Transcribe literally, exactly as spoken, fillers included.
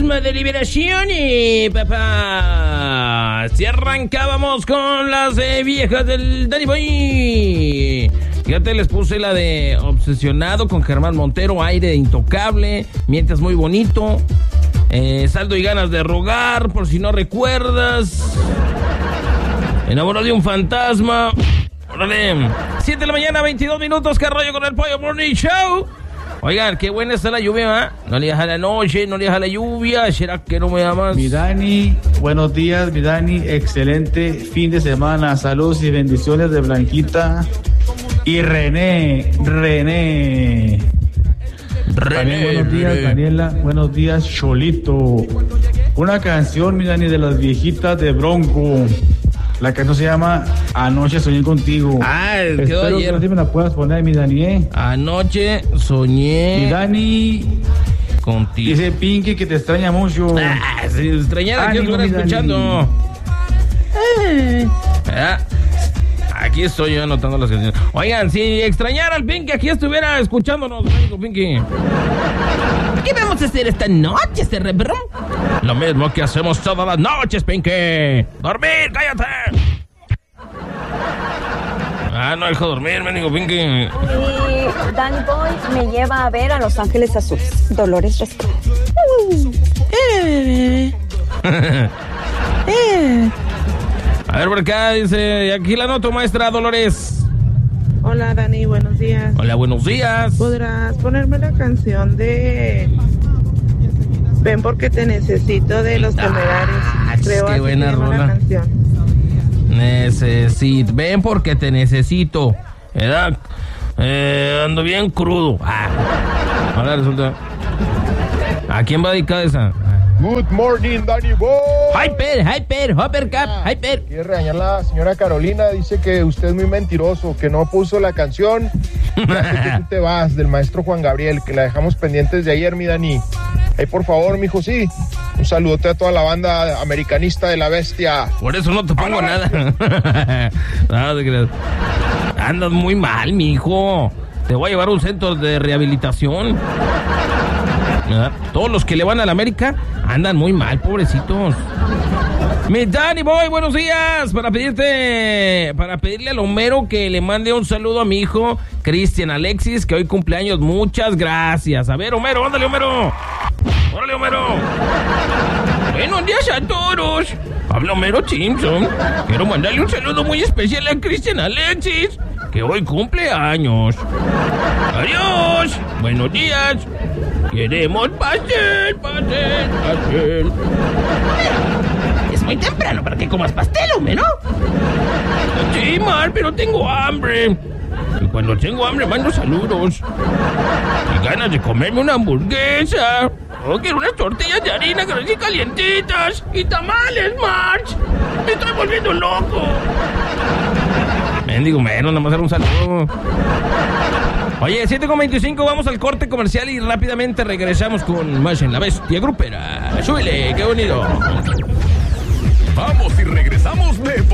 alma de liberación y papá. Si arrancábamos con las eh, viejas del Danny Boy. Fíjate, les puse la de Obsesionado con Germán Montero, Aire Intocable, Mientras Muy Bonito, eh, Saldo y Ganas de Rogar, por si no recuerdas, Enamorado de un Fantasma. Órale, siete de la mañana, veintidós minutos, ¿qué rollo con el Pollo Morning Show? Oigan, qué buena está la lluvia, ¿eh? No le deja la noche, no le deja la lluvia. ¿Será que no me da más? Mi Dani, buenos días, mi Dani. Excelente fin de semana. Saludos y bendiciones de Blanquita y René. René. René. También buenos días, René. Daniela. Buenos días, Cholito. Una canción, mi Dani, de las viejitas de Bronco. La canción se llama Anoche Soñé Contigo. Ah, quedó Espero ayer. que así me la puedas poner, mi Dani, ¿eh? Anoche soñé Mi Dani, contigo. dice Pinky que te extraña mucho. Ah, si extrañara que Ánimo, estuviera mi Dani. escuchando. Eh, ah, Aquí estoy yo anotando las canciones. Oigan, si extrañara al Pinky, aquí estuviera escuchándonos, amigo Pinky. ¿Qué vamos a hacer esta noche, cerebro? Lo mismo que hacemos todas las noches, Pinky. ¡Dormir, cállate! Ah, no dejo dormir, mendigo Pinky. Y Danny Boy me lleva a ver a Los Ángeles Azules. Dolores Rescate. A ver, por acá dice, aquí la noto, maestra Dolores. Hola Dani, buenos días. Hola, buenos días. ¿Podrás ponerme la canción de Ven porque te necesito de Los Temerarios? Ah, Creo qué así buena se llama rola. la canción. Necesito, ven porque te necesito. ¿Verdad? Eh, ando bien crudo. Ah. Ahora resulta. ¿A quién va dedicada esa? Good morning, Danny Boy. Hyper, hyper, hopper cap, hyper. Quiere regañar la señora Carolina, dice que usted es muy mentiroso, que no puso la canción Ya sé que tú te vas, del maestro Juan Gabriel, que la dejamos pendientes de ayer, mi Dani. Ahí, por favor, mijo, sí. Un saludote a toda la banda americanista de la bestia. Por eso no te pongo nada. No, te creas. Andas muy mal, mijo. Te voy a llevar a un centro de rehabilitación. ¿Verdad? Todos los que le van a la América andan muy mal, pobrecitos. Mi Danny Boy, buenos días. Para pedirte, para pedirle al Homero que le mande un saludo a mi hijo Cristian Alexis, que hoy cumpleaños. Muchas gracias. A ver, Homero, ándale, Homero. Órale, Homero. Buenos días a todos. Habla Homero Simpson. Quiero mandarle un saludo muy especial a Cristian Alexis, que hoy cumple años. Adiós. Buenos días. Queremos pastel, pastel, pastel. Es muy temprano para que comas pastel, Homero. Sí, Mar, pero tengo hambre. Y cuando tengo hambre mando saludos. Y ganas de comerme una hamburguesa. O quiero unas tortillas de harina que recién calientitas. Y tamales, March. Me estoy volviendo loco. Mendigo menos, nada más era un saludo. Oye, siete con veinticinco, vamos al corte comercial y rápidamente regresamos con más en La Bestia Grupera. Súbele, qué bonito. Vamos y regresamos de